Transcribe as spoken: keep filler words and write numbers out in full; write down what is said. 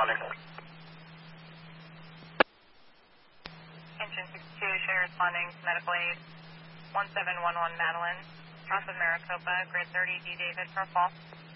responding. Engine sixty-two, Sherry responding to medical aid. one seven one one Madeline, south of Maricopa, grid thirty, D David for fall.